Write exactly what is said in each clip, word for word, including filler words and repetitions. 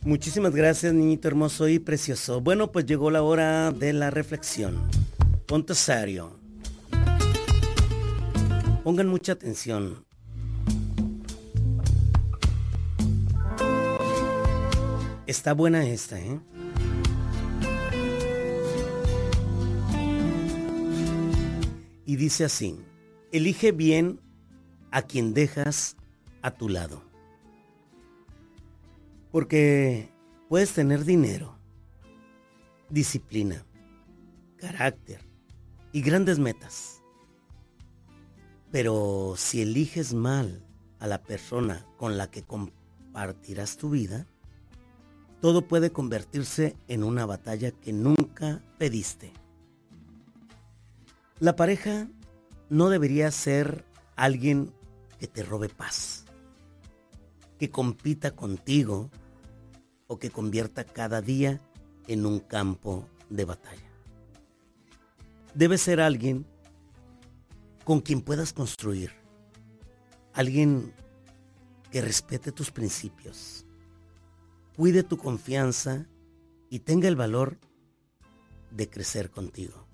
Muchísimas gracias, niñito hermoso y precioso. Bueno, pues llegó la hora de la reflexión. Ponte serio. Pongan mucha atención. Está buena esta, ¿eh? Y dice así: elige bien a quien dejas a tu lado. Porque puedes tener dinero, disciplina, carácter y grandes metas. Pero si eliges mal a la persona con la que compartirás tu vida, todo puede convertirse en una batalla que nunca pediste. La pareja no debería ser alguien que te robe paz, que compita contigo o que convierta cada día en un campo de batalla. Debe ser alguien con quien puedas construir, alguien que respete tus principios, cuide tu confianza y tenga el valor de crecer contigo.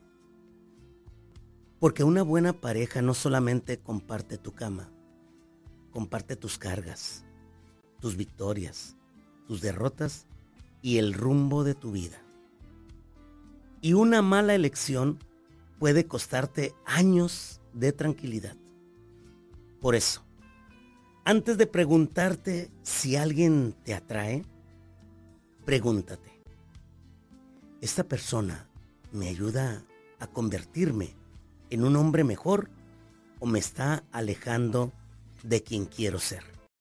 Porque una buena pareja no solamente comparte tu cama, comparte tus cargas, tus victorias, tus derrotas y el rumbo de tu vida. Y una mala elección puede costarte años de tranquilidad. Por eso, antes de preguntarte si alguien te atrae, pregúntate: ¿esta persona me ayuda a convertirme en un hombre mejor o me está alejando de quien quiero ser?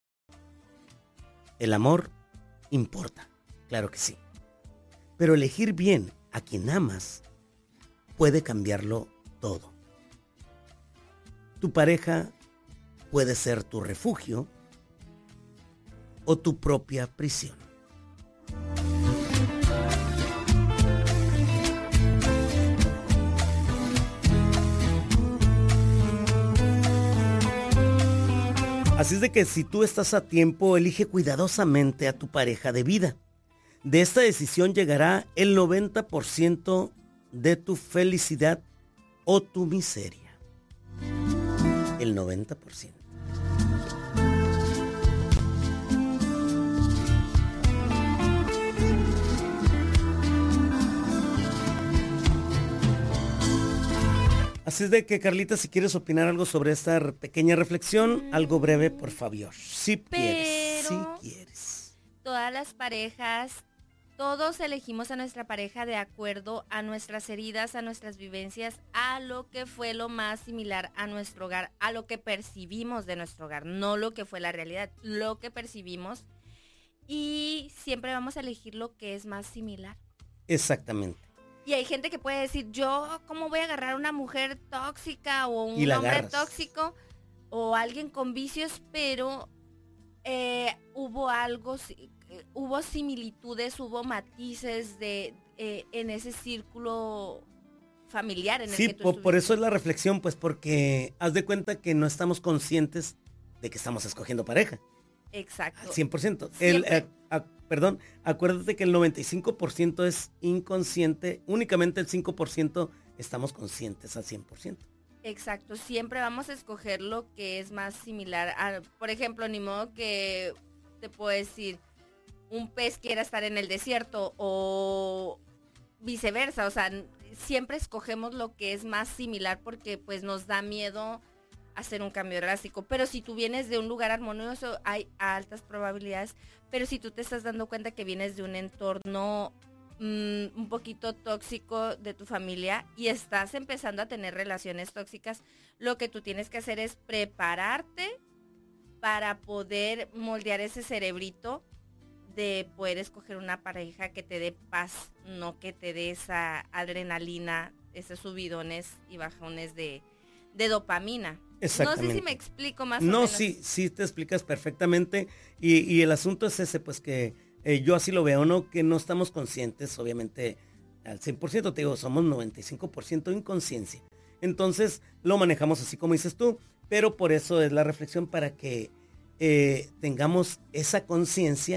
El amor importa, claro que sí. Pero elegir bien a quien amas puede cambiarlo todo. Tu pareja puede ser tu refugio o tu propia prisión. Así es de que si tú estás a tiempo, elige cuidadosamente a tu pareja de vida. De esta decisión llegará el noventa por ciento de tu felicidad o tu miseria. El noventa por ciento. Así es de que, Carlita, si quieres opinar algo sobre esta pequeña reflexión, mm. algo breve, por favor. Si quieres, si quieres. Todas las parejas, todos elegimos a nuestra pareja de acuerdo a nuestras heridas, a nuestras vivencias, a lo que fue lo más similar a nuestro hogar, a lo que percibimos de nuestro hogar, no lo que fue la realidad, lo que percibimos. Y siempre vamos a elegir lo que es más similar. Exactamente. Y hay gente que puede decir, yo, ¿cómo voy a agarrar a una mujer tóxica o un hombre agarras. tóxico o alguien con vicios? Pero eh, hubo algo, hubo similitudes, hubo matices de eh, en ese círculo familiar en el sí, que tú por, por eso es la reflexión, pues porque haz de cuenta que no estamos conscientes de que estamos escogiendo pareja. Exacto. Al cien por ciento. El, eh, a, perdón, acuérdate que el noventa y cinco por ciento es inconsciente, únicamente el cinco por ciento estamos conscientes al cien por ciento. Exacto, siempre vamos a escoger lo que es más similar a, por ejemplo, ni modo que te puedo decir, un pez quiera estar en el desierto o viceversa, o sea, siempre escogemos lo que es más similar porque pues nos da miedo hacer un cambio drástico, pero si tú vienes de un lugar armonioso hay altas probabilidades, pero si tú te estás dando cuenta que vienes de un entorno mmm, un poquito tóxico de tu familia y estás empezando a tener relaciones tóxicas, lo que tú tienes que hacer es prepararte para poder moldear ese cerebrito de poder escoger una pareja que te dé paz, no que te dé esa adrenalina, esos subidones y bajones de, de dopamina. No sé si me explico más o no, menos. No, sí, sí te explicas perfectamente. Y, y el asunto es ese, pues que eh, yo así lo veo, ¿no? Que no estamos conscientes, obviamente, al cien por ciento, te digo, somos noventa y cinco por ciento inconsciencia. Entonces, lo manejamos así como dices tú, pero por eso es la reflexión para que eh, tengamos esa conciencia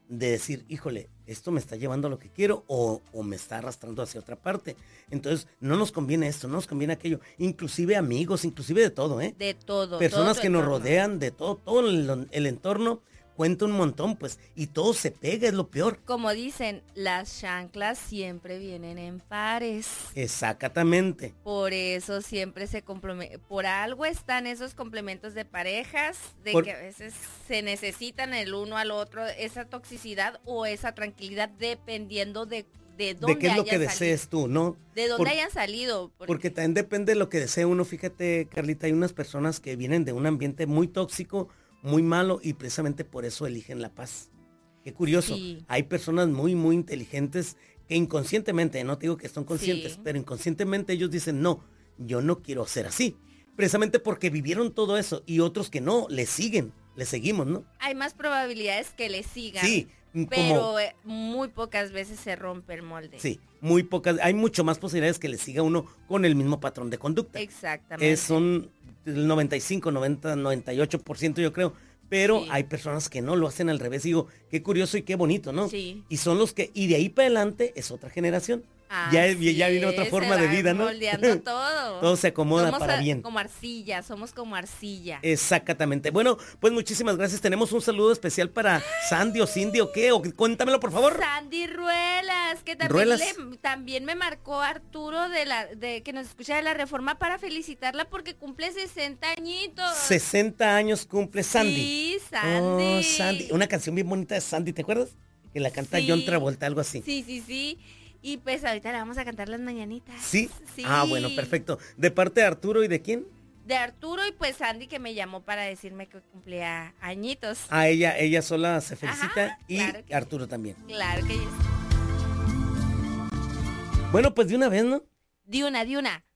de decir, híjole, esto me está llevando a lo que quiero o, o me está arrastrando hacia otra parte. Entonces, no nos conviene esto, no nos conviene aquello. Inclusive amigos, inclusive de todo, ¿eh? De todo. Personas todo que nos entorno. rodean, de todo, todo el, el entorno cuenta un montón, pues, y todo se pega, es lo peor. Como dicen, las chanclas siempre vienen en pares. Exactamente. Por eso siempre se complementan, por algo están esos complementos de parejas, de Por- que a veces se necesitan el uno al otro, esa toxicidad o esa tranquilidad dependiendo de, de dónde De qué es lo hayan que salido. desees tú, ¿no? De dónde Por- hayan salido. Porque, Porque también depende de lo que desee uno. Fíjate, Carlita, hay unas personas que vienen de un ambiente muy tóxico, muy malo, y precisamente por eso eligen la paz. Qué curioso. Sí. Hay personas muy, muy inteligentes que inconscientemente, no te digo que son conscientes, Sí. pero inconscientemente ellos dicen, no, yo no quiero ser así. Precisamente porque vivieron todo eso, y otros que no, le siguen, le seguimos, ¿no? hay más probabilidades que le sigan. Sí, como... Pero eh, muy pocas veces se rompe el molde. Sí, muy pocas, hay mucho más posibilidades que le siga uno con el mismo patrón de conducta. Exactamente. Es son el noventa y cinco, noventa, noventa y ocho por ciento yo creo, pero Sí. hay personas que no lo hacen al revés. Digo, qué curioso y qué bonito, ¿no? Sí. Y son los que, y de ahí para adelante es otra generación. Ya, Así ya viene otra es, forma se de va vida, ¿no? moldeando todo. Todo se acomoda Somos para a- bien. como arcilla, somos como arcilla. Exactamente. Bueno, pues muchísimas gracias. Tenemos un saludo especial para Sandy o Cindy o qué, o cuéntamelo por favor. Sandy Ruelas, que también, Ruelas. le- también me marcó Arturo de la de que nos escucha de la Reforma para felicitarla porque cumple sesenta añitos. sesenta años cumple Sandy. Sí, Sandy. Oh, Sandy. Una canción bien bonita de Sandy, ¿te acuerdas? Que la canta Sí. John Travolta, algo así. Sí, sí, sí. Y pues ahorita le vamos a cantar las mañanitas. ¿Sí? Sí. Ah, bueno, perfecto. ¿De parte de Arturo y de quién? De Arturo y pues Sandy que me llamó para decirme que cumplía añitos. A ella, ella sola se felicita Ajá, y claro que Arturo también. Claro que sí. Bueno, pues de una vez, ¿no? De una, de una.